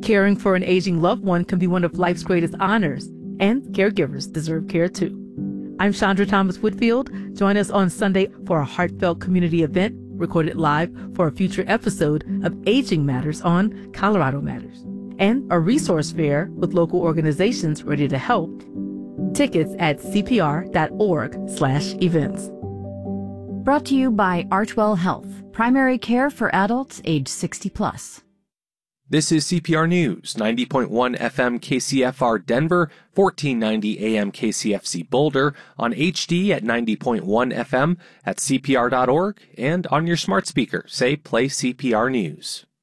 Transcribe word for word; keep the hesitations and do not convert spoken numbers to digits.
Caring for an aging loved one can be one of life's greatest honors, and caregivers deserve care too. I'm Chandra Thomas Whitfield. Join us on Sunday for a heartfelt community event recorded live for a future episode of Aging Matters on Colorado Matters, and a resource fair with local organizations ready to help. Tickets at cpr.org slash events. Brought to you by Archwell Health, primary care for adults age sixty plus. This is C P R News, ninety point one F M K C F R Denver, fourteen ninety A M K C F C Boulder, on H D at ninety point one F M, at C P R dot org, and on your smart speaker. Say, play C P R News.